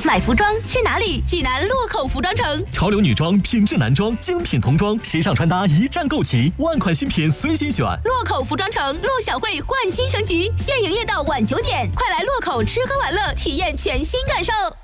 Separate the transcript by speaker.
Speaker 1: 买服装去哪里？济南洛口服装城。
Speaker 2: 潮流女装、品质男装、精品童装，时尚穿搭一站购齐，万款新品随心选。
Speaker 1: 洛口服装城陆小慧焕新升级，现营业到晚9点，快来洛口吃喝玩乐，体验全新感受。